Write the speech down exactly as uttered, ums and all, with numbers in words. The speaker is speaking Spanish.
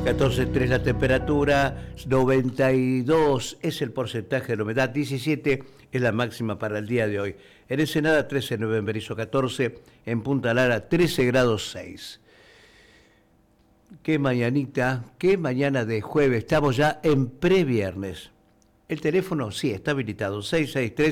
catorce coma tres la temperatura, noventa y dos es el porcentaje de humedad, diecisiete es la máxima para el día de hoy. En Ensenada trece coma nueve, en Berisso catorce, en Punta Lara trece grados seis. Qué mañanita, qué mañana de jueves, estamos ya en previernes. El teléfono sí está habilitado, seis seis tres